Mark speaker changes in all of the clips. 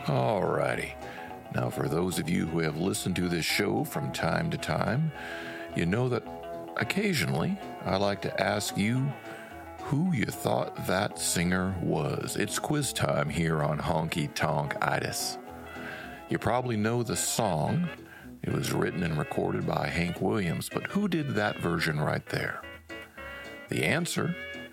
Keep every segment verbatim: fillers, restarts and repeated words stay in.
Speaker 1: Alrighty. Now, for those of you who have listened to this show from time to time, you know that occasionally I like to ask you who you thought that singer was. It's quiz time here on Honky Tonk Itis. You probably know the song. It was written and recorded by Hank Williams, but who did that version right there? The answer,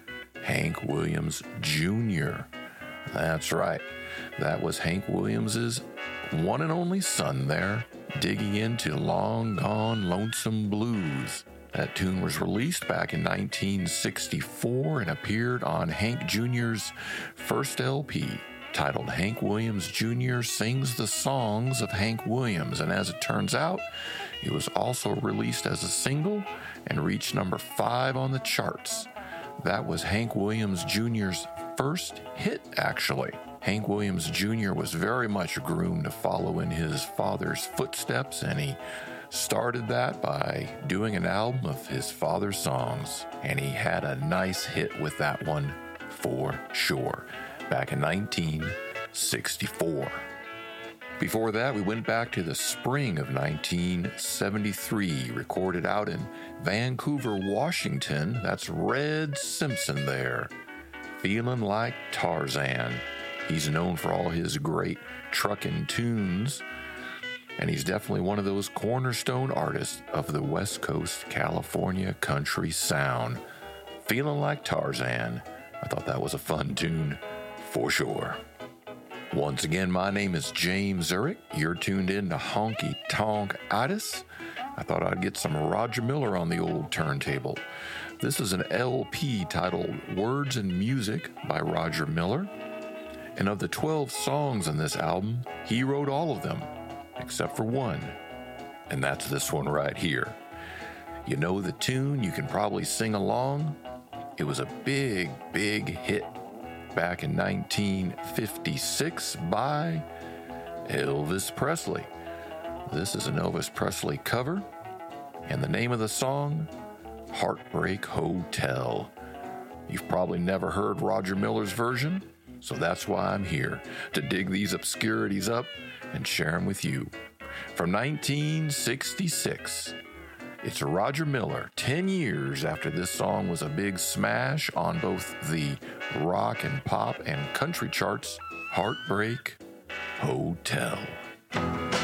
Speaker 1: Hank Williams Junior That's right. That was Hank Williams's one and only son there, digging into Long Gone Lonesome Blues. That tune was released back in nineteen sixty-four and appeared on Hank Junior's first L P, titled Hank Williams Junior Sings the Songs of Hank Williams. And as it turns out, it was also released as a single and reached number five on the charts. That was Hank Williams Junior's first hit, actually. Hank Williams Junior was very much groomed to follow in his father's footsteps, and he started that by doing an album of his father's songs, and he had a nice hit with that one for sure, back in nineteen sixty-four. Before that, we went back to the spring of nineteen seventy-three, recorded out in Vancouver, Washington. That's Red Simpson there, Feeling Like Tarzan. He's known for all his great truckin' tunes, and he's definitely one of those cornerstone artists of the West Coast California country sound. Feeling Like Tarzan. I thought that was a fun tune for sure. Once again, my name is James Zurich. You're tuned in to Honky Tonk Itis. I thought I'd get some Roger Miller on the old turntable. This is an L P titled Words and Music by Roger Miller. And of the twelve songs on this album, he wrote all of them, except for one. And that's this one right here. You know the tune, you can probably sing along. It was a big, big hit back in nineteen fifty-six by Elvis Presley. This is an Elvis Presley cover, and the name of the song, Heartbreak Hotel. You've probably never heard Roger Miller's version, so that's why I'm here, to dig these obscurities up and share them with you. From nineteen sixty-six, it's Roger Miller, ten years after this song was a big smash on both the rock and pop and country charts, Heartbreak Hotel.